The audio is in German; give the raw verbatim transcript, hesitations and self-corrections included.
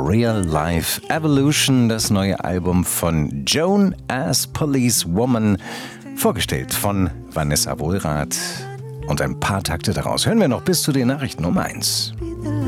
Real Life Evolution, das neue Album von Joan as Policewoman, vorgestellt von Vanessa Wohlrath. Und ein paar Takte daraus hören wir noch bis zu den Nachrichten um eins.